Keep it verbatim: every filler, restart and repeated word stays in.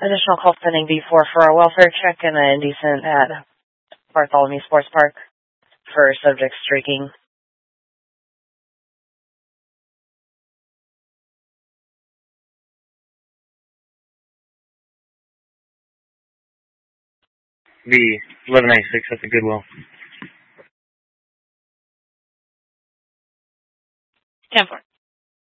Additional call pending B four for a welfare check and an indecent at Bartholomew Sports Park for subject streaking. B eleven eighty-six at the Goodwill. ten four.